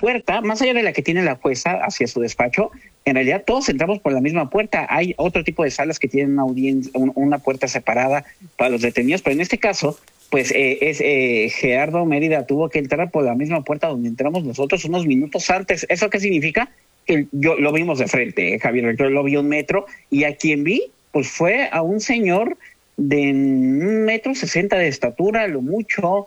puerta, más allá de la que tiene la jueza hacia su despacho, en realidad todos entramos por la misma puerta. Hay otro tipo de salas que tienen una puerta separada para los detenidos, pero en este caso, pues Gerardo Mérida tuvo que entrar por la misma puerta donde entramos nosotros unos minutos antes. ¿Eso qué significa? Que yo lo vimos de frente, Javier, yo lo vi 1 metro, y a quien vi, pues fue a un señor de 1,60 m de estatura, lo mucho,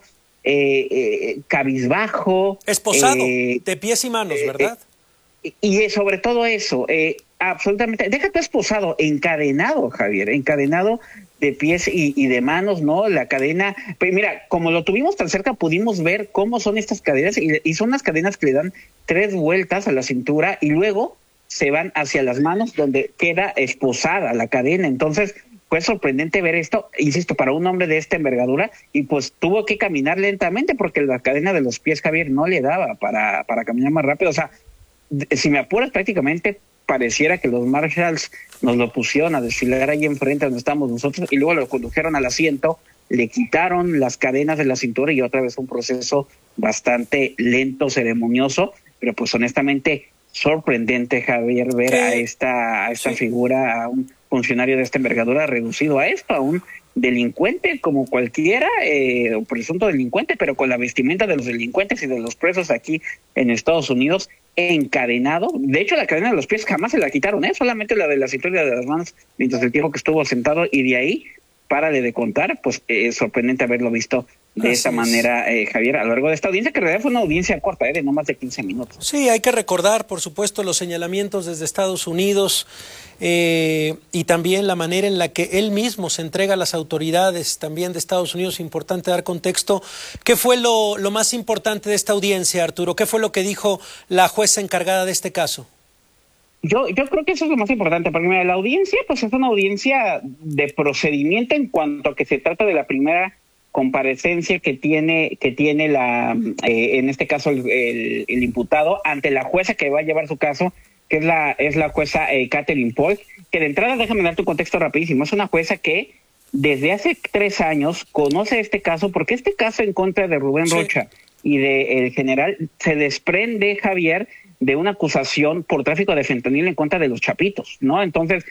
cabizbajo. Esposado, de pies y manos, ¿verdad? Y sobre todo eso, absolutamente, déjate esposado, encadenado, Javier, encadenado de pies y de manos, ¿no? La cadena, pues mira, como lo tuvimos tan cerca, pudimos ver cómo son estas cadenas, y son unas cadenas que le dan 3 vueltas a la cintura y luego se van hacia las manos donde queda esposada la cadena. Entonces, fue sorprendente ver esto, insisto, para un hombre de esta envergadura, y pues tuvo que caminar lentamente porque la cadena de los pies, Javier, no le daba para caminar más rápido. O sea, si me apuras, prácticamente pareciera que los marshals nos lo pusieron a desfilar ahí enfrente donde estamos nosotros y luego lo condujeron al asiento, le quitaron las cadenas de la cintura y otra vez un proceso bastante lento, ceremonioso, pero pues honestamente sorprendente, Javier, ver a esta figura, a un funcionario de esta envergadura reducido a esto, a un delincuente como cualquiera, o presunto delincuente, pero con la vestimenta de los delincuentes y de los presos aquí en Estados Unidos, encadenado. De hecho, la cadena de los pies jamás se la quitaron, solamente la de la cintura y de las manos mientras el tiempo que estuvo sentado, y de ahí, párale de contar. Pues es sorprendente haberlo visto de esa manera, Javier, a lo largo de esta audiencia, que en realidad fue una audiencia corta, de no más de 15 minutos. Sí, hay que recordar, por supuesto, los señalamientos desde Estados Unidos, y también la manera en la que él mismo se entrega a las autoridades también de Estados Unidos. Importante dar contexto. ¿Qué fue lo más importante de esta audiencia, Arturo? ¿Qué fue lo que dijo la jueza encargada de este caso? Yo creo que eso es lo más importante, porque mira, la audiencia pues es una audiencia de procedimiento en cuanto a que se trata de la primera comparecencia que tiene la en este caso el imputado ante la jueza que va a llevar su caso, que es la jueza Catherine Polk, que de entrada, déjame darte un contexto rapidísimo, es una jueza que desde hace 3 años conoce este caso, porque este caso en contra de Rubén Rocha y del general se desprende, Javier, de una acusación por tráfico de fentanilo en contra de los chapitos, ¿no? Entonces,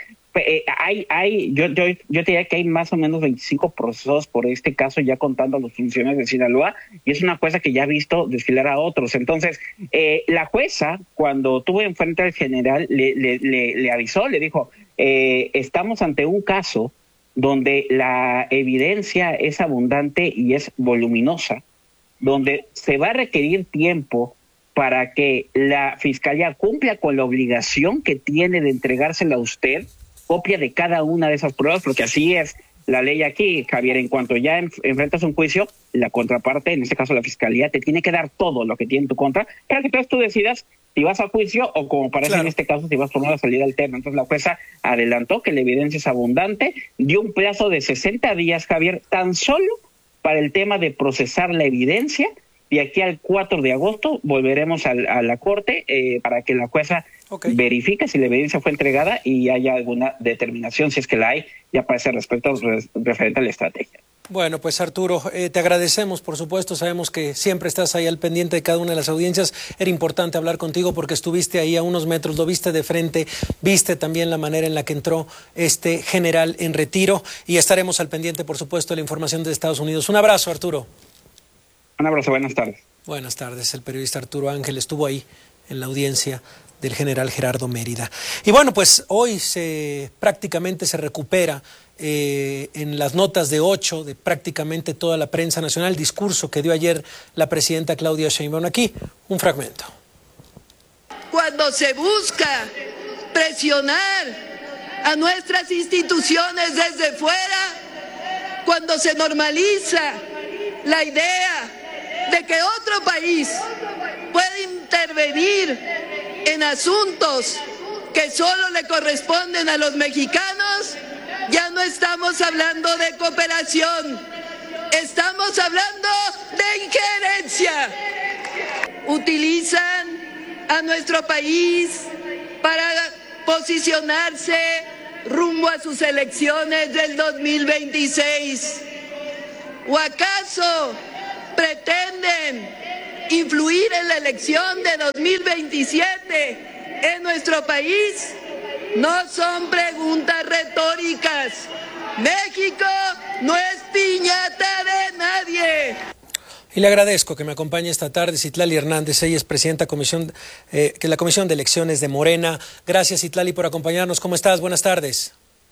yo te diría que hay más o menos 25 procesos por este caso, ya contando a los funcionarios de Sinaloa, y es una jueza que ya ha visto desfilar a otros. Entonces, la jueza, cuando tuvo enfrente al general, le avisó, le dijo, estamos ante un caso donde la evidencia es abundante y es voluminosa, donde se va a requerir tiempo para que la Fiscalía cumpla con la obligación que tiene de entregársela a usted, copia de cada una de esas pruebas, porque así es la ley aquí, Javier. En cuanto ya enfrentas un juicio, la contraparte, en este caso la Fiscalía, te tiene que dar todo lo que tiene en tu contra, para que entonces tú decidas si vas a juicio o, como parece en este caso, si vas por una salida alterna. Entonces la jueza adelantó que la evidencia es abundante, dio un plazo de 60 días, Javier, tan solo para el tema de procesar la evidencia. Y aquí al 4 de agosto volveremos a la Corte para que la jueza verifique si la evidencia fue entregada y haya alguna determinación, si es que la hay, ya para ese respecto referente a la estrategia. Bueno, pues Arturo, te agradecemos, por supuesto, sabemos que siempre estás ahí al pendiente de cada una de las audiencias. Era importante hablar contigo porque estuviste ahí a unos metros, lo viste de frente, viste también la manera en la que entró este general en retiro, y estaremos al pendiente, por supuesto, de la información de Estados Unidos. Un abrazo, Arturo. Un abrazo, buenas tardes. Buenas tardes, el periodista Arturo Ángel estuvo ahí en la audiencia del general Gerardo Mérida. Y bueno, pues hoy prácticamente se recupera en las notas de 8 de prácticamente toda la prensa nacional el discurso que dio ayer la presidenta Claudia Sheinbaum. Aquí un fragmento. Cuando se busca presionar a nuestras instituciones desde fuera, cuando se normaliza la idea de que otro país puede intervenir en asuntos que solo le corresponden a los mexicanos, ya no estamos hablando de cooperación, estamos hablando de injerencia. Utilizan a nuestro país para posicionarse rumbo a sus elecciones del 2026. ¿O acaso pretenden influir en la elección de 2027 en nuestro país no son preguntas retóricas. México no es piñata de nadie. Y le agradezco que me acompañe esta tarde Citlali Hernández. Ella es presidenta de la Comisión de Elecciones de Morena. Gracias, Citlali, por acompañarnos. ¿Cómo estás? Buenas tardes.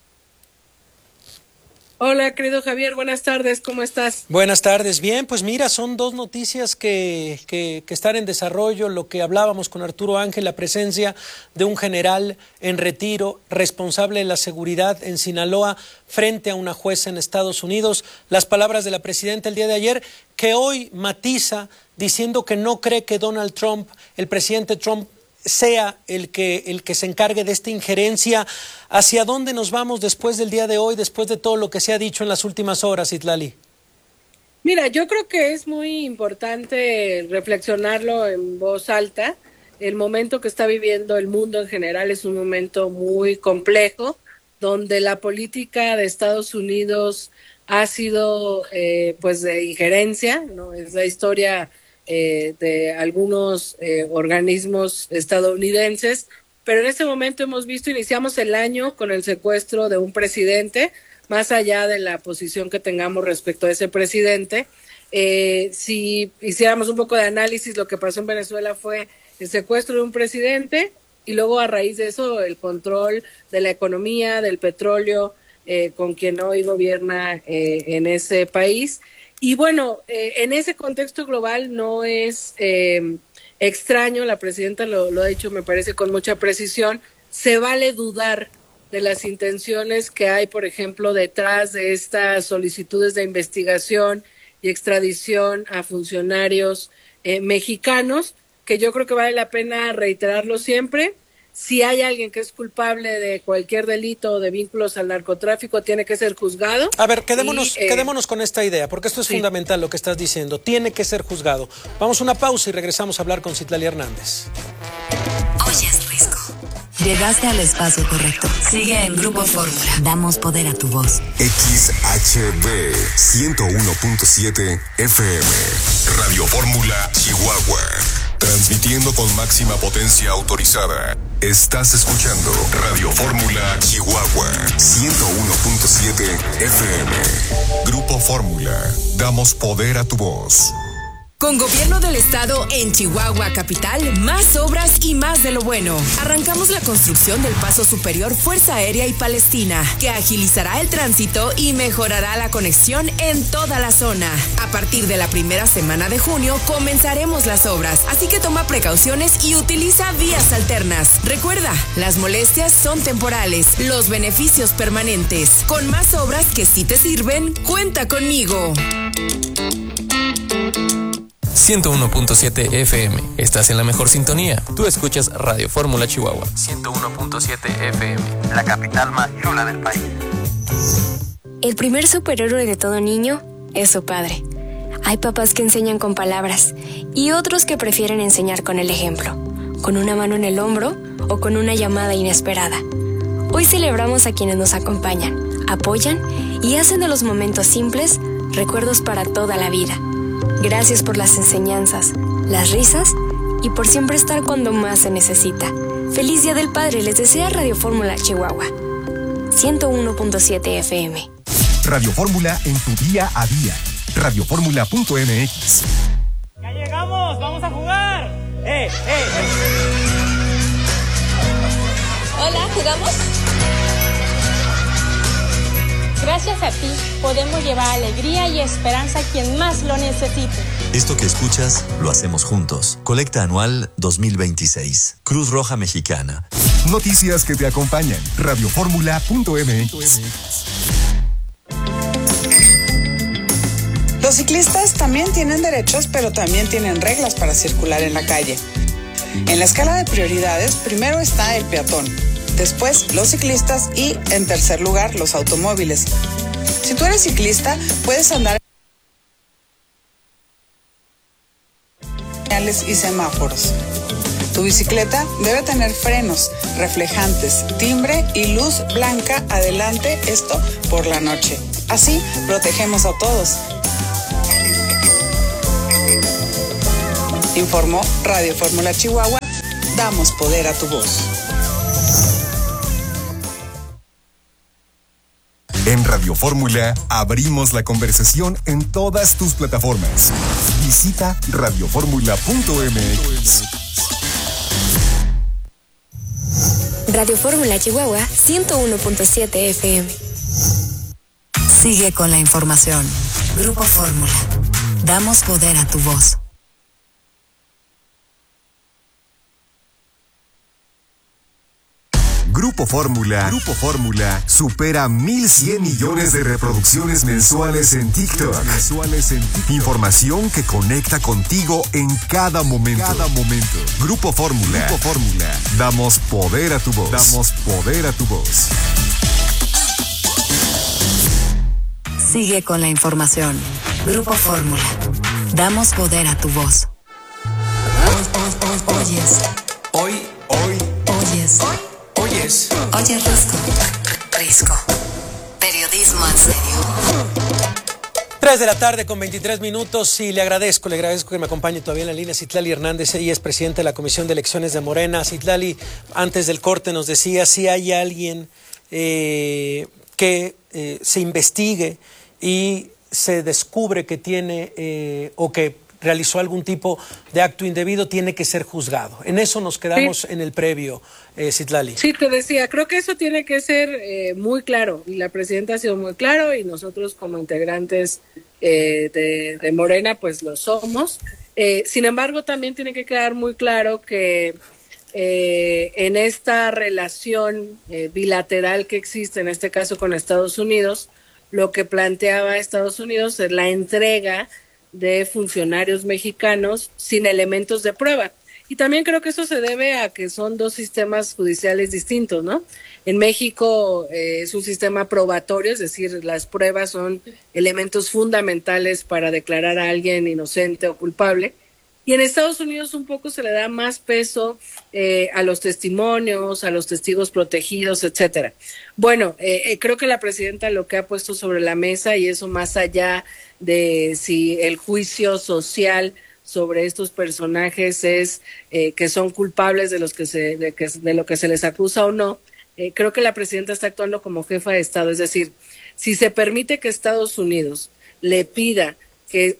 Hola, querido Javier, buenas tardes, ¿cómo estás? Buenas tardes, bien, pues mira, son dos noticias que están en desarrollo, lo que hablábamos con Arturo Ángel, la presencia de un general en retiro, responsable de la seguridad en Sinaloa, frente a una jueza en Estados Unidos, las palabras de la presidenta el día de ayer, que hoy matiza diciendo que no cree que Donald Trump, el presidente Trump, sea el que se encargue de esta injerencia. ¿Hacia dónde nos vamos después del día de hoy, después de todo lo que se ha dicho en las últimas horas, Citlali? Mira, yo creo que es muy importante reflexionarlo en voz alta. El momento que está viviendo el mundo en general es un momento muy complejo, donde la política de Estados Unidos ha sido pues de injerencia, ¿no? Es la historia de algunos organismos estadounidenses, pero en este momento hemos visto, iniciamos el año con el secuestro de un presidente, más allá de la posición que tengamos respecto a ese presidente. Si hiciéramos un poco de análisis, lo que pasó en Venezuela fue el secuestro de un presidente y luego a raíz de eso el control de la economía, del petróleo, con quien hoy gobierna en ese país. Y bueno, en ese contexto global no es extraño, la presidenta lo ha dicho, me parece, con mucha precisión, se vale dudar de las intenciones que hay, por ejemplo, detrás de estas solicitudes de investigación y extradición a funcionarios mexicanos, que yo creo que vale la pena reiterarlo siempre. Si hay alguien que es culpable de cualquier delito o de vínculos al narcotráfico, tiene que ser juzgado. A ver, quedémonos con esta idea, porque esto es fundamental lo que estás diciendo. Tiene que ser juzgado. Vamos a una pausa y regresamos a hablar con Citlali Hernández. Oyes Risco. Llegaste al espacio correcto. Sigue en Grupo Fórmula. Damos poder a tu voz. XHB 101.7 FM. Radio Fórmula Chihuahua. Transmitiendo con máxima potencia autorizada. Estás escuchando Radio Fórmula Chihuahua 101.7 FM. Grupo Fórmula. Damos poder a tu voz. Con Gobierno del Estado en Chihuahua Capital, más obras y más de lo bueno. Arrancamos la construcción del Paso Superior Fuerza Aérea y Palestina, que agilizará el tránsito y mejorará la conexión en toda la zona. A partir de la primera semana de junio comenzaremos las obras, así que toma precauciones y utiliza vías alternas. Recuerda, las molestias son temporales, los beneficios permanentes. Con más obras que sí te sirven, cuenta conmigo. 101.7 FM. Estás en la mejor sintonía. Tú escuchas Radio Fórmula Chihuahua. 101.7 FM. La capital más chula del país. El primer superhéroe de todo niño es su padre. Hay papás que enseñan con palabras y otros que prefieren enseñar con el ejemplo, con una mano en el hombro o con una llamada inesperada. Hoy celebramos a quienes nos acompañan, apoyan y hacen de los momentos simples recuerdos para toda la vida. Gracias por las enseñanzas, las risas y por siempre estar cuando más se necesita. Feliz Día del Padre les desea Radio Fórmula Chihuahua 101.7 FM. Radio Fórmula en tu día a día. Radioformula.mx. ¡Ya llegamos! ¡Vamos a jugar! Hola, ¿jugamos? Gracias a ti podemos llevar alegría y esperanza a quien más lo necesite. Esto que escuchas lo hacemos juntos. Colecta anual 2026. Cruz Roja Mexicana. Noticias que te acompañan. Radioformula.mx. Los ciclistas también tienen derechos, pero también tienen reglas para circular en la calle. En la escala de prioridades, primero está el peatón, después los ciclistas y, en tercer lugar, los automóviles. Si tú eres ciclista, puedes andar en señales y semáforos. Tu bicicleta debe tener frenos, reflejantes, timbre y luz blanca adelante, esto por la noche. Así protegemos a todos. Informó Radio Fórmula Chihuahua. Damos poder a tu voz. En Radio Fórmula abrimos la conversación en todas tus plataformas. Visita radioformula.mx. Radio Fórmula Chihuahua 101.7 FM. Sigue con la información. Grupo Fórmula. Damos poder a tu voz. Grupo Fórmula supera 1,100 millones de reproducciones mensuales en TikTok. Información que conecta contigo en cada momento. Grupo Fórmula. Damos poder a tu voz. Sigue con la información. Grupo Fórmula. Damos poder a tu voz. Oye, Risco. Periodismo en serio. 3 de la tarde con 23 minutos y le agradezco que me acompañe todavía en la línea Citlali Hernández. Ella es presidenta de la Comisión de Elecciones de Morena. Citlali, antes del corte nos decía si hay alguien que se investigue y se descubre que tiene o que realizó algún tipo de acto indebido, tiene que ser juzgado. En eso nos quedamos en el previo, Citlali. Sí, te decía, creo que eso tiene que ser muy claro, y la presidenta ha sido muy claro, y nosotros como integrantes de Morena, pues lo somos. Sin embargo, también tiene que quedar muy claro que en esta relación bilateral que existe, en este caso con Estados Unidos, lo que planteaba Estados Unidos es la entrega de funcionarios mexicanos sin elementos de prueba. Y también creo que eso se debe a que son dos sistemas judiciales distintos, ¿no? En México es un sistema probatorio, es decir, las pruebas son elementos fundamentales para declarar a alguien inocente o culpable. Y en Estados Unidos un poco se le da más peso a los testimonios, a los testigos protegidos, etcétera. Bueno, creo que la presidenta lo que ha puesto sobre la mesa, y eso más allá de si el juicio social sobre estos personajes es que son culpables de lo que se les acusa o no, creo que la presidenta está actuando como jefa de Estado. Es decir, si se permite que Estados Unidos le pida que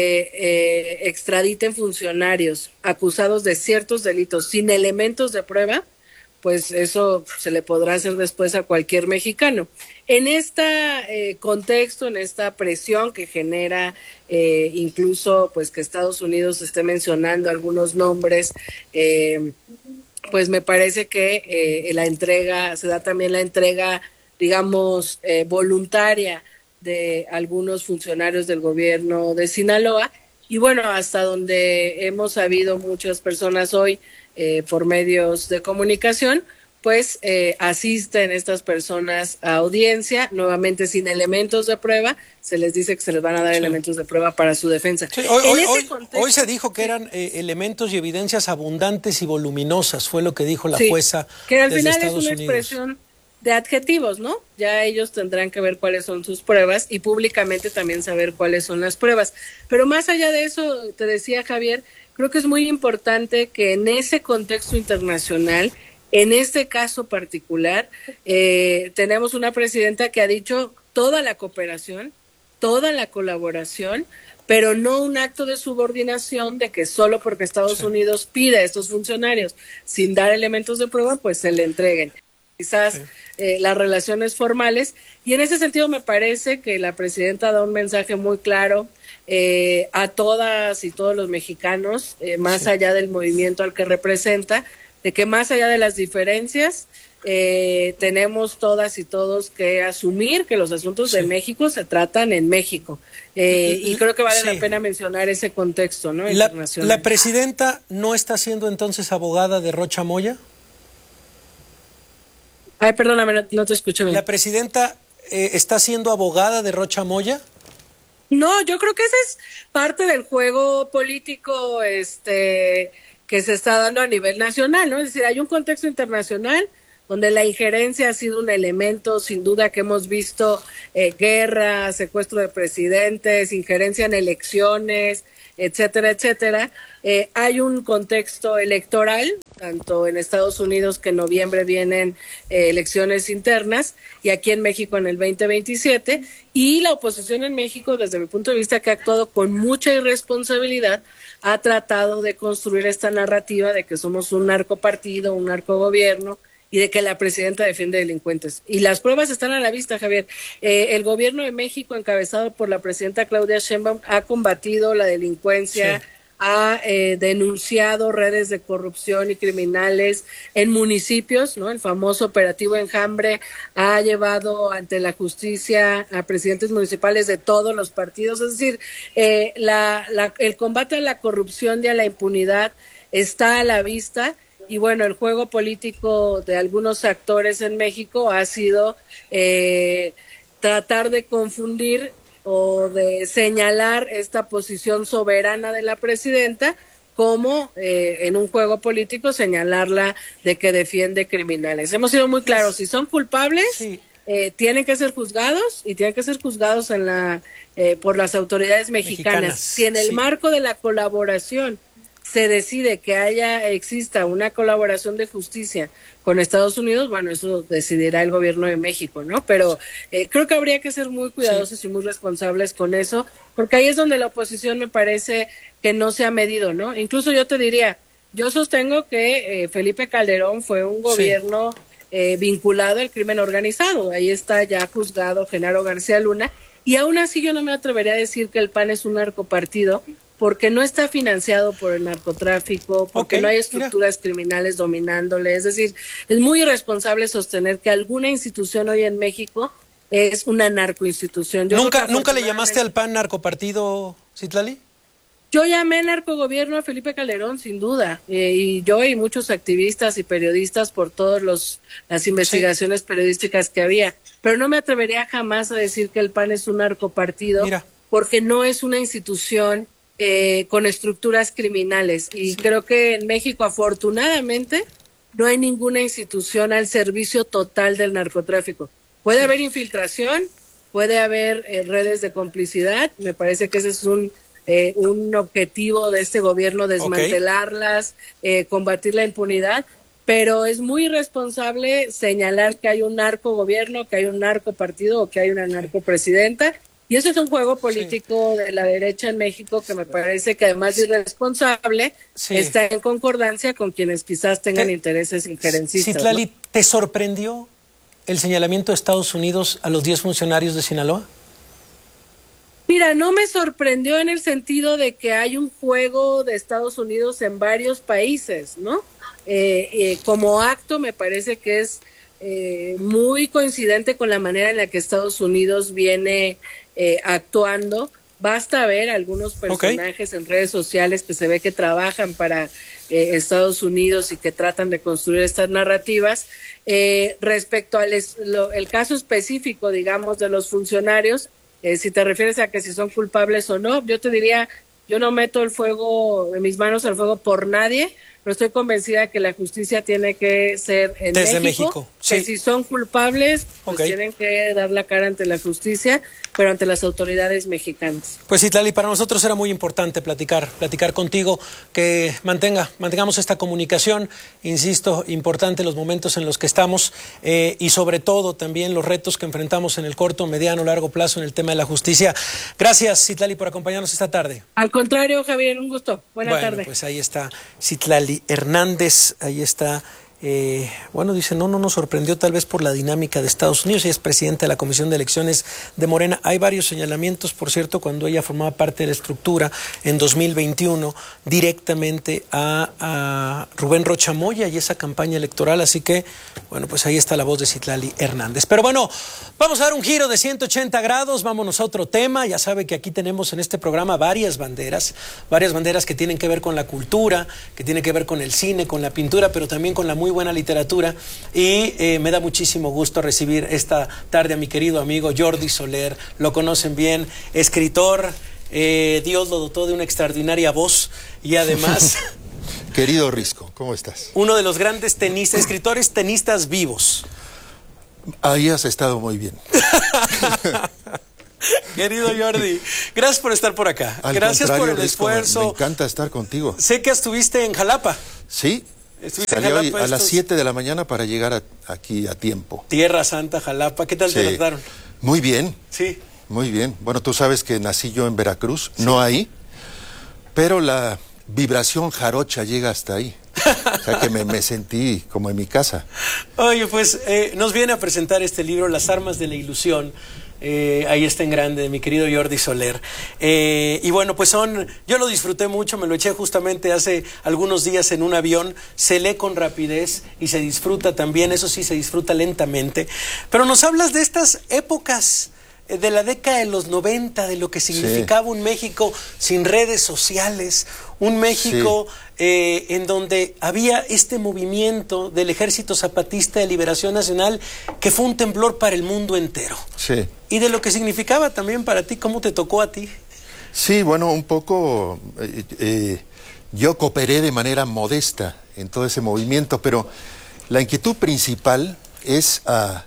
se extraditen funcionarios acusados de ciertos delitos sin elementos de prueba, pues eso se le podrá hacer después a cualquier mexicano. En este contexto, en esta presión que genera incluso pues que Estados Unidos esté mencionando algunos nombres, pues me parece que se da también la entrega, digamos, voluntaria de algunos funcionarios del gobierno de Sinaloa. Y bueno, hasta donde hemos sabido muchas personas hoy por medios de comunicación, pues asisten estas personas a audiencia, nuevamente sin elementos de prueba. Se les dice que se les van a dar elementos de prueba para su defensa. Sí, hoy se dijo que eran elementos y evidencias abundantes y voluminosas, fue lo que dijo la jueza que al desde final Estados es una Unidos. Expresión de adjetivos, ¿no? Ya ellos tendrán que ver cuáles son sus pruebas y públicamente también saber cuáles son las pruebas. Pero más allá de eso, te decía Javier, creo que es muy importante que en ese contexto internacional, en este caso particular, tenemos una presidenta que ha dicho toda la cooperación, toda la colaboración, pero no un acto de subordinación de que solo porque Estados Unidos pide a estos funcionarios sin dar elementos de prueba, pues se le entreguen. Quizás las relaciones formales, y en ese sentido me parece que la presidenta da un mensaje muy claro a todas y todos los mexicanos, más allá del movimiento al que representa, de que más allá de las diferencias, tenemos todas y todos que asumir que los asuntos de México se tratan en México. Y creo que vale la pena mencionar ese contexto, ¿no? Internacional. ¿La presidenta no está siendo entonces abogada de Rocha Moya? Ay, perdóname, no te escucho bien. ¿La presidenta está siendo abogada de Rocha Moya? No, yo creo que ese es parte del juego político que se está dando a nivel nacional, ¿no? Es decir, hay un contexto internacional donde la injerencia ha sido un elemento, sin duda, que hemos visto guerra, secuestro de presidentes, injerencia en elecciones, etcétera, etcétera. Hay un contexto electoral, tanto en Estados Unidos, que en noviembre vienen elecciones internas, y aquí en México en el 2027, y la oposición en México, desde mi punto de vista, que ha actuado con mucha irresponsabilidad, ha tratado de construir esta narrativa de que somos un narcopartido, un narcogobierno, y de que la presidenta defiende delincuentes. Y las pruebas están a la vista, Javier. El gobierno de México, encabezado por la presidenta Claudia Sheinbaum, ha combatido la delincuencia, sí, ha denunciado redes de corrupción y criminales en municipios, ¿no? El famoso operativo Enjambre ha llevado ante la justicia a presidentes municipales de todos los partidos. Es decir, el combate a la corrupción y a la impunidad está a la vista. Y bueno, el juego político de algunos actores en México ha sido tratar de confundir o de señalar esta posición soberana de la presidenta como en un juego político señalarla de que defiende criminales. Hemos sido muy claros, si son culpables, sí, tienen que ser juzgados, y tienen que ser juzgados por las autoridades mexicanas. Si en el marco de la colaboración se decide que exista una colaboración de justicia con Estados Unidos, bueno, eso decidirá el gobierno de México, ¿no? Pero creo que habría que ser muy cuidadosos, sí, y muy responsables con eso, porque ahí es donde la oposición me parece que no se ha medido, ¿no? Incluso yo te diría, yo sostengo que Felipe Calderón fue un gobierno vinculado al crimen organizado. Ahí está ya juzgado Genaro García Luna, y aún así yo no me atrevería a decir que el PAN es un narcopartido, porque no está financiado por el narcotráfico, porque no hay estructuras criminales dominándole. Es decir, es muy irresponsable sostener que alguna institución hoy en México es una narcoinstitución. ¿Nunca le llamaste al PAN narcopartido, Citlali? Yo llamé narcogobierno a Felipe Calderón, sin duda, y yo y muchos activistas y periodistas por todas las investigaciones periodísticas que había, pero no me atrevería jamás a decir que el PAN es un narcopartido, porque no es una institución con estructuras criminales, y creo que en México afortunadamente no hay ninguna institución al servicio total del narcotráfico. Puede haber infiltración, puede haber redes de complicidad, me parece que ese es un objetivo de este gobierno, desmantelarlas, combatir la impunidad, pero es muy irresponsable señalar que hay un narcogobierno, que hay un narcopartido o que hay una narcopresidenta. Y eso es un juego político de la derecha en México que me parece que, además de irresponsable, está en concordancia con quienes quizás tengan intereses injerencistas. Citlali, ¿te sorprendió el señalamiento de Estados Unidos a los 10 funcionarios de Sinaloa? Mira, no me sorprendió en el sentido de que hay un juego de Estados Unidos en varios países, ¿no? Como acto me parece que es muy coincidente con la manera en la que Estados Unidos viene actuando. Basta ver algunos personajes en redes sociales que se ve que trabajan para Estados Unidos y que tratan de construir estas narrativas. Respecto al el caso específico, digamos, de los funcionarios, si te refieres a que si son culpables o no, yo te diría, yo no meto mis manos al fuego por nadie, pero estoy convencida que la justicia tiene que ser en desde México. Sí. Que si son culpables, pues tienen que dar la cara ante la justicia, pero ante las autoridades mexicanas. Pues Citlali, para nosotros era muy importante platicar contigo, que mantengamos esta comunicación, insisto, importante los momentos en los que estamos, y sobre todo también los retos que enfrentamos en el corto, mediano, largo plazo en el tema de la justicia. Gracias, Citlali, por acompañarnos esta tarde. Al contrario, Javier, un gusto. Buena tarde. Pues ahí está Citlali Hernández, ahí está. Dice, no nos sorprendió tal vez por la dinámica de Estados Unidos. Ella es presidenta de la Comisión de Elecciones de Morena. Hay varios señalamientos, por cierto, cuando ella formaba parte de la estructura en 2021, directamente a Rubén Rocha Moya y esa campaña electoral. Así que, pues ahí está la voz de Citlali Hernández. Pero bueno, vamos a dar un giro de 180 grados, vámonos a otro tema. Ya sabe que aquí tenemos en este programa varias banderas que tienen que ver con la cultura, que tienen que ver con el cine, con la pintura, pero también con la muy buena literatura, y me da muchísimo gusto recibir esta tarde a mi querido amigo Jordi Soler. Lo conocen bien, escritor, Dios lo dotó de una extraordinaria voz y además... Querido Risco, ¿cómo estás? Uno de los grandes escritores tenistas vivos. Ahí has estado muy bien. Querido Jordi, gracias por estar por acá. Gracias por el esfuerzo. Me encanta estar contigo. Sé que estuviste en Jalapa. Sí. Salí hoy a las 7 de la mañana para llegar aquí a tiempo. Tierra Santa, Jalapa. ¿Qué tal te trataron? Muy bien. Sí. Muy bien. Bueno, tú sabes que nací yo en Veracruz, no ahí, pero la vibración jarocha llega hasta ahí. O sea que me sentí como en mi casa. Oye, pues nos viene a presentar este libro, Las armas de la ilusión. Ahí está en grande, mi querido Jordi Soler. Y bueno, pues yo lo disfruté mucho, me lo eché justamente hace algunos días en un avión. Se lee con rapidez y se disfruta también, eso sí, se disfruta lentamente. Pero nos hablas de estas épocas de la década de los 90, de lo que significaba un México sin redes sociales, un México en donde había este movimiento del Ejército Zapatista de Liberación Nacional que fue un temblor para el mundo entero. Sí. Y de lo que significaba también para ti, ¿cómo te tocó a ti? Sí, bueno, un poco yo cooperé de manera modesta en todo ese movimiento, pero la inquietud principal es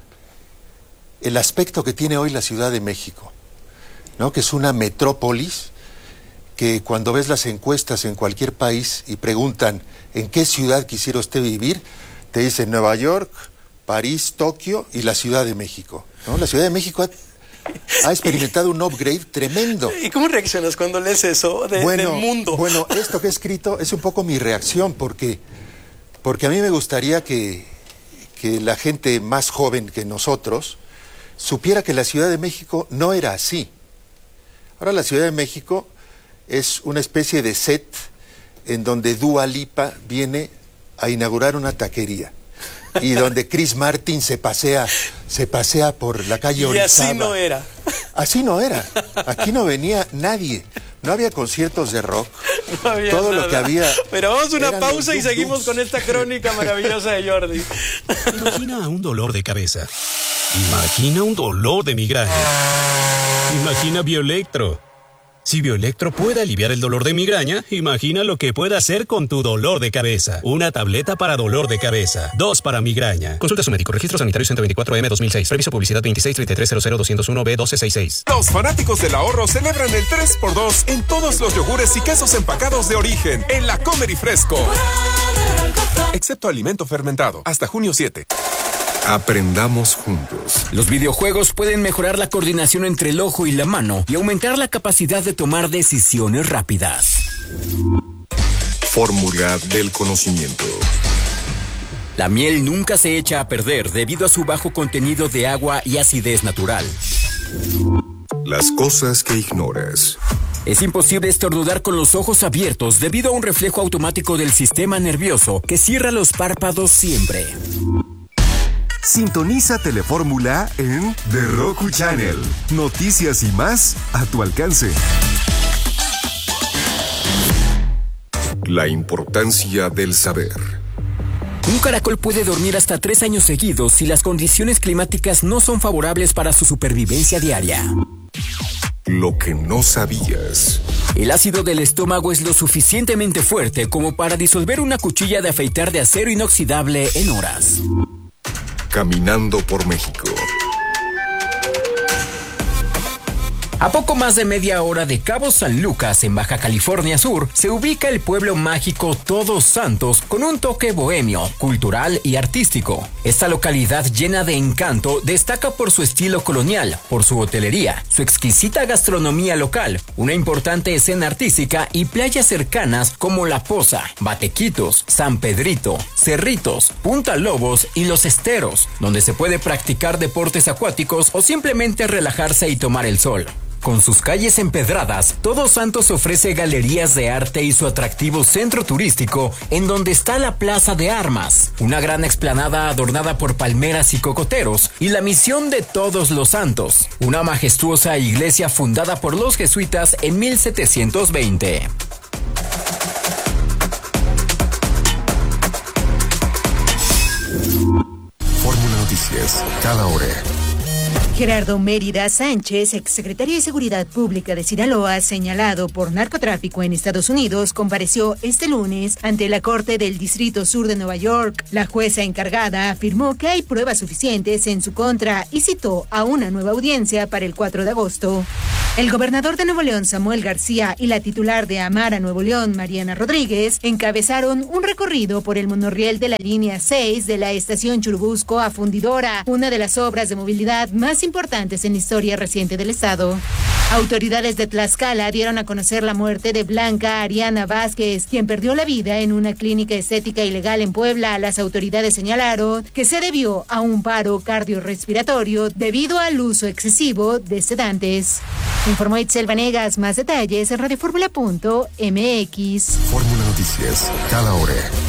el aspecto que tiene hoy la Ciudad de México, ¿no? Que es una metrópolis que cuando ves las encuestas en cualquier país y preguntan en qué ciudad quisiera usted vivir, te dicen Nueva York, París, Tokio y la Ciudad de México, ¿no? La Ciudad de México ha experimentado un upgrade tremendo. ¿Y cómo reaccionas cuando lees eso del mundo? Bueno, esto que he escrito es un poco mi reacción porque a mí me gustaría que la gente más joven que nosotros supiera que la Ciudad de México no era así. Ahora la Ciudad de México es una especie de set en donde Dua Lipa viene a inaugurar una taquería y donde Chris Martin se pasea por la calle Orizaba. Y así no era. Así no era. Aquí no venía nadie. No había conciertos de rock. No había todo nada. Lo que había. Pero vamos a una pausa y seguimos con esta crónica maravillosa de Jordi. Imagina un dolor de cabeza. Imagina un dolor de migraña. Imagina Bioelectro. Si Bioelectro puede aliviar el dolor de migraña, imagina lo que puede hacer con tu dolor de cabeza. Una tableta para dolor de cabeza. 2 para migraña. Consulta a su médico. Registro sanitario 124M 2006. Previso publicidad 2633000201B1266. Los fanáticos del ahorro celebran el 3x2 en todos los yogures y quesos empacados de origen en La Comer y Fresco. Excepto alimento fermentado. Hasta junio 7. Aprendamos juntos. Los videojuegos pueden mejorar la coordinación entre el ojo y la mano y aumentar la capacidad de tomar decisiones rápidas. Fórmula del conocimiento. La miel nunca se echa a perder debido a su bajo contenido de agua y acidez natural. Las cosas que ignoras. Es imposible estornudar con los ojos abiertos debido a un reflejo automático del sistema nervioso que cierra los párpados siempre. Sintoniza Telefórmula en The Roku Channel. Noticias y más a tu alcance. La importancia del saber. Un caracol puede dormir hasta 3 años seguidos si las condiciones climáticas no son favorables para su supervivencia diaria. Lo que no sabías. El ácido del estómago es lo suficientemente fuerte como para disolver una cuchilla de afeitar de acero inoxidable en horas. Caminando por México. A poco más de media hora de Cabo San Lucas, en Baja California Sur, se ubica el pueblo mágico Todos Santos con un toque bohemio, cultural y artístico. Esta localidad llena de encanto destaca por su estilo colonial, por su hotelería, su exquisita gastronomía local, una importante escena artística y playas cercanas como La Poza, Batequitos, San Pedrito, Cerritos, Punta Lobos y Los Esteros, donde se puede practicar deportes acuáticos o simplemente relajarse y tomar el sol. Con sus calles empedradas, Todos Santos ofrece galerías de arte y su atractivo centro turístico, en donde está la Plaza de Armas, una gran explanada adornada por palmeras y cocoteros, y la Misión de Todos los Santos, una majestuosa iglesia fundada por los jesuitas en 1720. Fórmula Noticias, cada hora. Gerardo Mérida Sánchez, exsecretario de Seguridad Pública de Sinaloa, señalado por narcotráfico en Estados Unidos, compareció este lunes ante la Corte del Distrito Sur de Nueva York. La jueza encargada afirmó que hay pruebas suficientes en su contra y citó a una nueva audiencia para el 4 de agosto. El gobernador de Nuevo León, Samuel García, y la titular de Amara Nuevo León, Mariana Rodríguez, encabezaron un recorrido por el monorriel de la línea 6 de la estación Churubusco a Fundidora, una de las obras de movilidad más importantes en la historia reciente del estado. Autoridades de Tlaxcala dieron a conocer la muerte de Blanca Ariana Vázquez, quien perdió la vida en una clínica estética ilegal en Puebla. Las autoridades señalaron que se debió a un paro cardiorrespiratorio debido al uso excesivo de sedantes. Informó Itzel Vanegas. Más detalles en radioformula.mx. Fórmula Noticias, cada hora.